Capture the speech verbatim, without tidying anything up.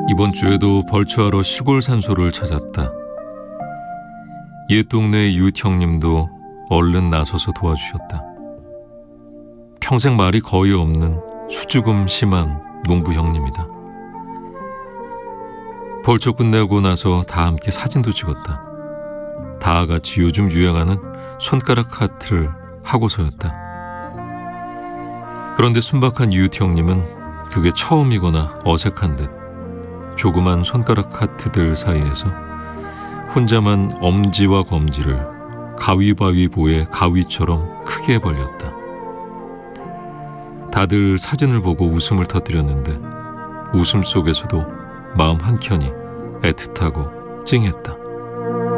이번 주에도 벌초하러 시골 산소를 찾았다. 옛 동네의 윷 형님도 얼른 나서서 도와주셨다. 평생 말이 거의 없는 수줍음 심한 농부 형님이다. 벌초 끝내고 나서 다 함께 사진도 찍었다. 다 같이 요즘 유행하는 손가락 하트를 하고서였다. 그런데 순박한 윷 형님은 그게 처음이거나 어색한 듯 조그만 손가락 하트들 사이에서 혼자만 엄지와 검지를 가위바위보의 가위처럼 크게 벌렸다. 다들 사진을 보고 웃음을 터뜨렸는데 웃음 속에서도 마음 한켠이 애틋하고 찡했다.